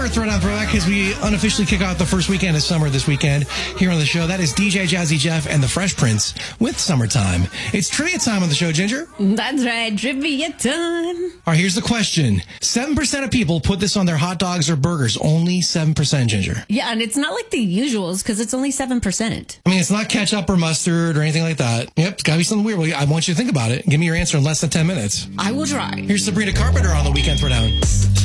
Summer Throwdown Throwback as we unofficially kick off the first weekend of summer this weekend here on the show. That is DJ Jazzy Jeff and the Fresh Prince with Summertime. It's trivia time on the show, Ginger. That's right, trivia time. All right, here's the question. 7% of people put this on their hot dogs or burgers. Only 7%, Ginger. Yeah, and it's not like the usuals because it's only 7%. I mean, it's not ketchup or mustard or anything like that. Yep, it's got to be something weird. Well, I want you to think about it. Give me your answer in less than 10 minutes. I will try. Here's Sabrina Carpenter on the Weekend Throwdown.